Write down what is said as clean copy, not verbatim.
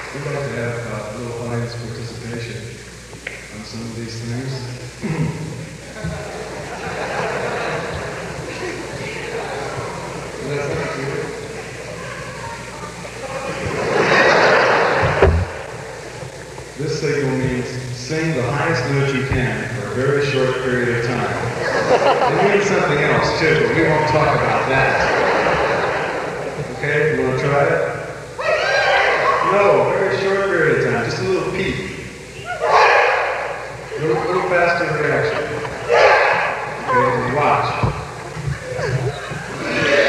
We'd like to have a little audience participation on some of these things. This signal means sing the highest note you can for a very short period of time. It means something else too, but we won't talk about that. Okay, you want to try it? No, very short period of time, just a little peak.